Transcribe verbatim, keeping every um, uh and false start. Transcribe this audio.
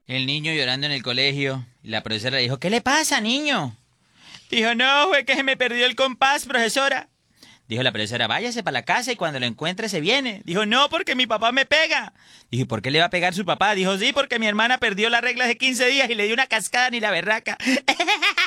El niño llorando en el colegio. Y la profesora le dijo, ¿qué le pasa, niño? Dijo, no, fue que se me perdió el compás, profesora. Dijo la profesora, váyase para la casa y cuando lo encuentre se viene. Dijo, no, porque mi papá me pega. Dijo, ¿por qué le va a pegar su papá? Dijo, sí, porque mi hermana perdió la regla de quince días y le dio una cascada ni la berraca.